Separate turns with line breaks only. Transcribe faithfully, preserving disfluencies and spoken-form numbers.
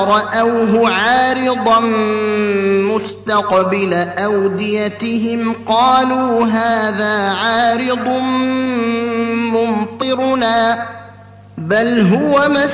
رأوه عارضا مستقبل أوديتهم قالوا هذا عارض ممطرنا بل هو